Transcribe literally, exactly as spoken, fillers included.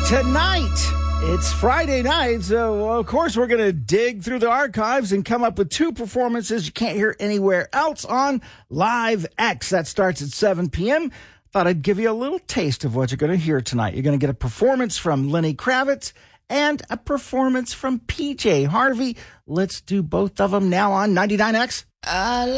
Tonight, it's Friday night, so of course we're going to dig through the archives and come up with two performances you can't hear anywhere else on Live X. That starts at seven p.m. Thought I'd give you a little taste of what you're going to hear tonight. You're going to get a performance from Lenny Kravitz and a performance from P J Harvey. Let's do both of them now on ninety-nine X. I